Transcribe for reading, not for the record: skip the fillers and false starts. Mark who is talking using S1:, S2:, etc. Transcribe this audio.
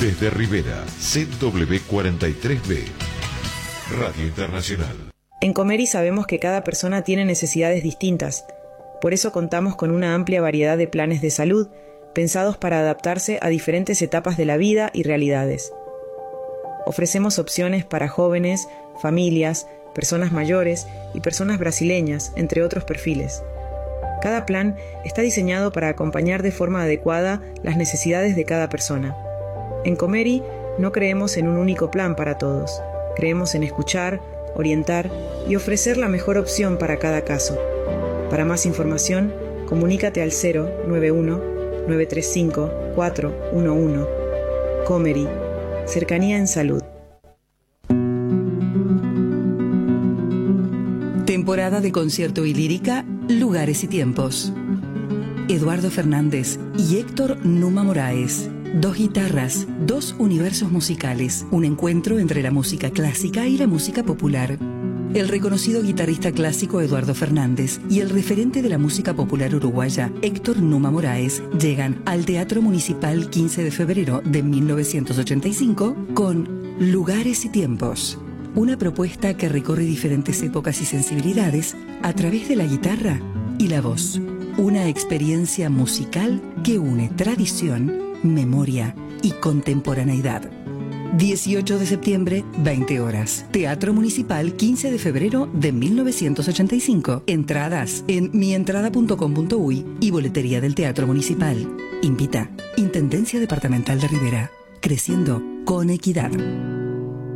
S1: Desde Rivera, ZW43B, Radio Internacional.
S2: En Comeri sabemos que cada persona tiene necesidades distintas. Por eso contamos con una amplia variedad de planes de salud pensados para adaptarse a diferentes etapas de la vida y realidades. Ofrecemos opciones para jóvenes, familias, personas mayores y personas brasileñas, entre otros perfiles. Cada plan está diseñado para acompañar de forma adecuada las necesidades de cada persona. En Comeri no creemos en un único plan para todos. Creemos en escuchar, orientar y ofrecer la mejor opción para cada caso. Para más información, comunícate al 091-935-411. Comeri, cercanía en salud.
S3: Temporada de concierto y lírica, lugares y tiempos. Eduardo Fernández y Héctor Numa Moraes. 2 guitarras, 2 universos musicales, un encuentro entre la música clásica y la música popular. El reconocido guitarrista clásico Eduardo Fernández y el referente de la música popular uruguaya Héctor Numa Moraes llegan al Teatro Municipal 15 de febrero de 1985 con Lugares y Tiempos. Una propuesta que recorre diferentes épocas y sensibilidades a través de la guitarra y la voz. Una experiencia musical que une tradición, memoria y contemporaneidad. 18 de septiembre, 20 horas. Teatro Municipal, 15 de febrero de 1985. Entradas en mientrada.com.uy y boletería del Teatro Municipal. Invita Intendencia Departamental de Rivera. Creciendo con equidad.